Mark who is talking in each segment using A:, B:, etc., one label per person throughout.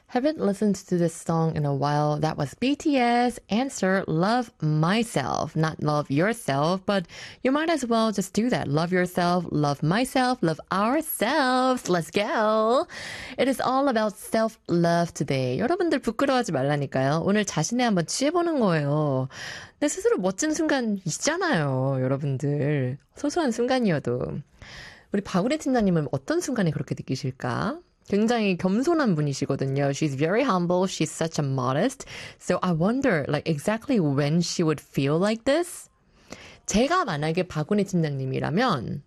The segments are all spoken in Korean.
A: Haven't listened to this song in a while. That was BTS. Answer, love myself. Not love yourself, but you might as well just do that. Love yourself, love myself, love ourselves. Let's go. It is all about self-love today. 여러분들 부끄러워하지 말라니까요. 오늘 자신에 한번 취해보는 거예요. 내 스스로 멋진 순간 있잖아요, 여러분들. 소소한 순간이어도. 우리 박우리 팀장님은 어떤 순간에 그렇게 느끼실까? 굉장히 겸손한 분이시거든요. She's very humble. She's such a modest. So I wonder, like, exactly when she would feel like this? 제가 만약에 박은희 팀장님이라면,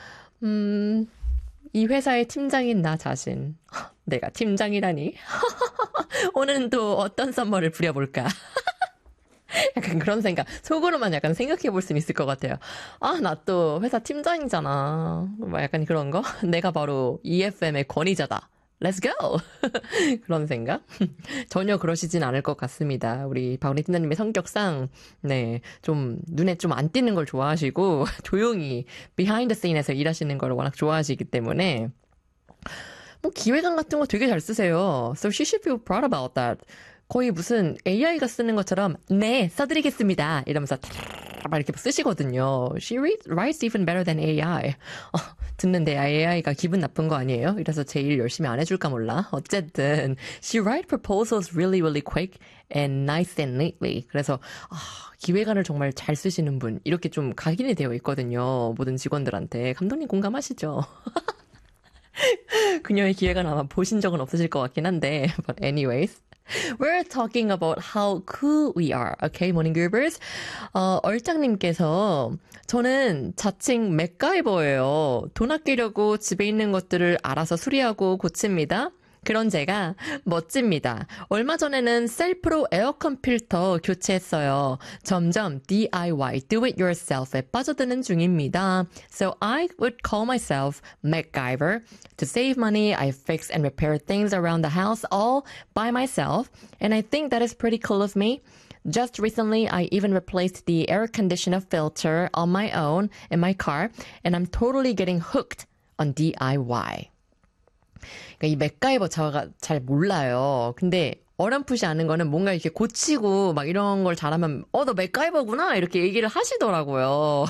A: 이 회사의 팀장인 나 자신. 내가 팀장이라니? 오늘은 또 어떤 썸머를 부려볼까? 약간 그런 생각. 속으로만 약간 생각해 볼 수는 있을 것 같아요. 아, 나 또 회사 팀장이잖아. 뭐 약간 그런 거? 내가 바로 EFM의 권위자다. Let's go! 그런 생각? 전혀 그러시진 않을 것 같습니다. 우리 박은희 팀장님의 성격상, 네, 좀, 눈에 좀 안 띄는 걸 좋아하시고, 조용히, behind the scene에서 일하시는 걸 워낙 좋아하시기 때문에, 뭐, 기획안 같은 거 되게 잘 쓰세요. So she should feel proud about that. 거의 무슨 AI가 쓰는 것처럼 네, 써드리겠습니다. 이러면서 막 이렇게 쓰시거든요. She writes even better than AI. 듣는데 AI가 기분 나쁜 거 아니에요? 이래서 제일 열심히 안 해줄까 몰라. 어쨌든 she write proposals really really quick and nice and neatly. 그래서 기획안을 정말 잘 쓰시는 분 이렇게 좀 각인이 되어 있거든요. 모든 직원들한테. 감독님 공감하시죠? 그녀의 기획안 아마 보신 적은 없으실 것 같긴 한데 but anyways. We're talking about how cool we are. Okay, morning groovers. 얼짱님께서 저는 자칭 맥가이버예요. 돈 아끼려고 집에 있는 것들을 알아서 수리하고 고칩니다. 그런 제가 멋집니다. 얼마 전에는 셀프로 에어컨 필터 교체했어요. 점점 DIY, do it yourself에 빠져드는 중입니다. So I would call myself MacGyver. To save money, I fix and repair things around the house all by myself. And I think that is pretty cool of me. Just recently, I even replaced the air conditioner filter on my own in my car. And I'm totally getting hooked on DIY. 그러니까 이 맥가이버 제가 잘 몰라요. 근데 어렴풋이 아는 거는 뭔가 이렇게 고치고 막 이런 걸 잘하면 너 맥가이버구나 이렇게 얘기를 하시더라고요.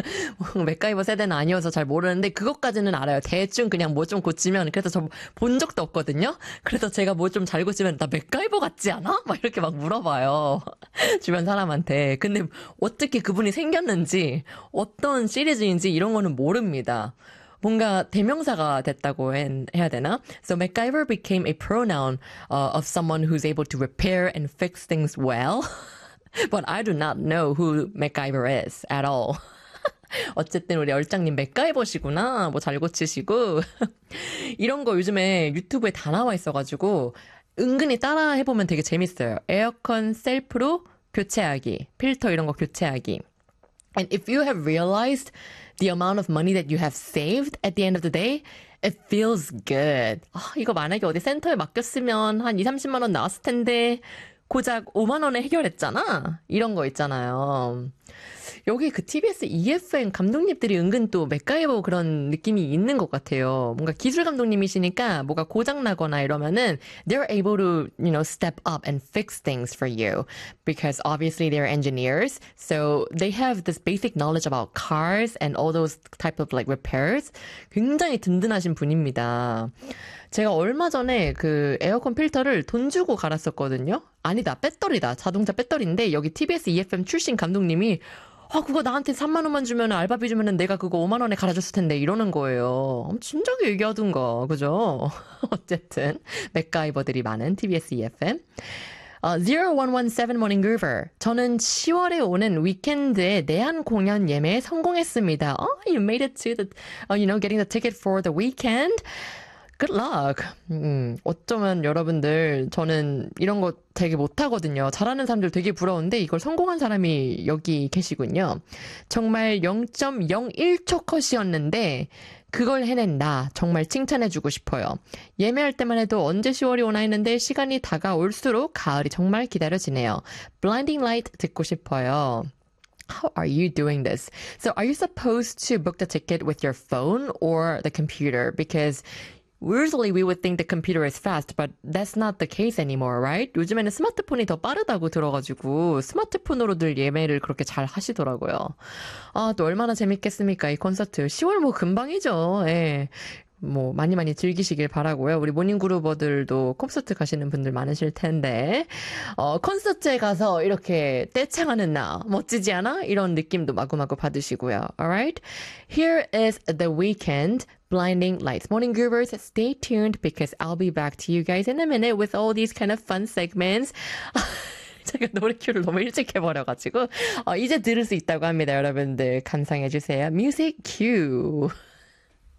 A: 맥가이버 세대는 아니어서 잘 모르는데 그것까지는 알아요. 대충 그냥 뭐 좀 고치면 그래서 저 본 적도 없거든요. 그래서 제가 뭐 좀 잘 고치면 나 맥가이버 같지 않아? 막 이렇게 막 물어봐요. 주변 사람한테. 근데 어떻게 그분이 생겼는지 어떤 시리즈인지 이런 거는 모릅니다. 뭔가 대명사가 됐다고 해야 되나? So MacGyver became a pronoun of someone who's able to repair and fix things well. But I do not know who MacGyver is at all. 어쨌든 우리 얼짱님 맥가이버시구나. 뭐 잘 고치시고. 이런 거 요즘에 유튜브에 다 나와 있어가지고 은근히 따라 해보면 되게 재밌어요. 에어컨 셀프로 교체하기, 필터 이런 거 교체하기. And if you have realized the amount of money that you have saved at the end of the day, it feels good. 이거 만약에 어디 센터에 맡겼으면 한 2, 30만 원 나왔을 텐데 고작 5만 원에 해결했잖아. 이런 거 있잖아요. 여기 그 TBS EFM 감독님들이 은근 또 맥가이버 그런 느낌이 있는 것 같아요. 뭔가 기술 감독님이시니까 뭐가 고장나거나 이러면은 they're able to, step up and fix things for you. Because obviously they're engineers. So they have this basic knowledge about cars and all those type of like repairs. 굉장히 든든하신 분입니다. 제가 얼마 전에 그 에어컨 필터를 돈 주고 갈았었거든요. 아니다, 배터리다. 자동차 배터리인데 여기 TBS EFM 출신 감독님이 그거 나한테 3만 원만 주면 알바비 주면은 내가 그거 5만 원에 갈아줬을 텐데 이러는 거예요. 진작에 얘기하든가, 그죠? 어쨌든 맥가이버들이 많은 TBS EFM. 0117 Morning Groover. 저는 10월에 오는 위켄드에 내한 공연 예매에 성공했습니다. You made it to the, getting the ticket for the weekend. Good luck. 어쩌면 여러분들, 저는 이런 거 되게 못하거든요. 잘하는 사람들 되게 부러운데 이걸 성공한 사람이 여기 계시군요. 정말 0.01초 컷이었는데 그걸 해낸 나 정말 칭찬해주고 싶어요. 예매할 때만 해도 언제 10월이 오나 했는데 시간이 다가올수록 가을이 정말 기다려지네요. Blinding Light 듣고 싶어요. How are you doing this? So are you supposed to book the ticket with your phone or the computer? Because Usually we would think the computer is fast, but that's not the case anymore, right? 요즘에는 스마트폰이 더 빠르다고 들어가지고 스마트폰으로들 예매를 그렇게 잘 하시더라고요. 아, 또 얼마나 재밌겠습니까? 이 콘서트. 10월 뭐 금방이죠. 예. 뭐 많이 즐기시길 바라고요. 우리 모닝그루버들도 콘서트 가시는 분들 많으실 텐데 콘서트에 가서 이렇게 떼창하는 나 멋지지 않아? 이런 느낌도 마구마구 받으시고요. Alright? Here is The Weeknd, Blinding Lights. Morning Groovers, stay tuned because I'll be back to you guys in a minute with all these kind of fun segments. 제가 노래 큐를 너무 일찍 해버려가지고 이제 들을 수 있다고 합니다. 여러분들 감상해주세요. Music Q.